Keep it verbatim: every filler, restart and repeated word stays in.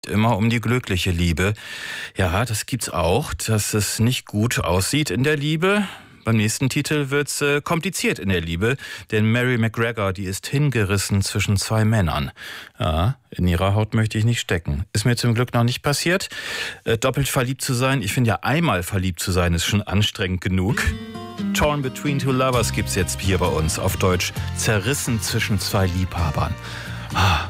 Immer um die glückliche Liebe. Ja, das gibt's auch, dass es nicht gut aussieht in der Liebe. Beim nächsten Titel wird's äh, kompliziert in der Liebe, denn Mary McGregor, die ist hingerissen zwischen zwei Männern. Ja, in ihrer Haut möchte ich nicht stecken. Ist mir zum Glück noch nicht passiert. Äh, doppelt verliebt zu sein, ich finde ja einmal verliebt zu sein, ist schon anstrengend genug. Torn Between Two Lovers gibt's jetzt hier bei uns auf Deutsch. Zerrissen zwischen zwei Liebhabern. Ah.